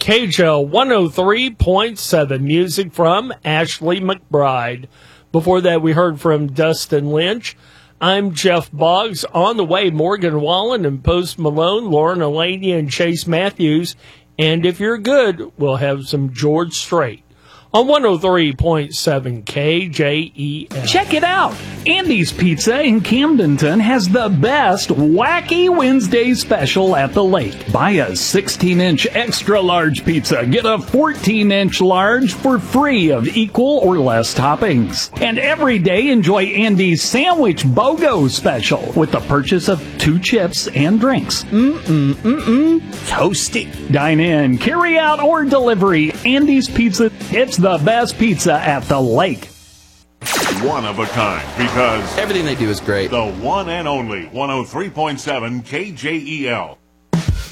KJL 103.7, music from Ashley McBride. Before that, we heard from Dustin Lynch. I'm Jeff Boggs. On the way, Morgan Wallen and Post Malone, Lauren Elania and Chase Matthews. And if you're good, we'll have some George Strait on 103.7 KJEL. Check it out. Andy's Pizza in Camdenton has the best Wacky Wednesday special at the lake. Buy a 16-inch extra large pizza. Get a 14-inch large for free of equal or less toppings. And every day enjoy Andy's Sandwich BOGO special with the purchase of 2 chips and drinks. Toasty. Dine in, carry out, or delivery. Andy's Pizza. It's the best pizza at the lake. One of a kind, because everything they do is great. The one and only 103.7 KJEL.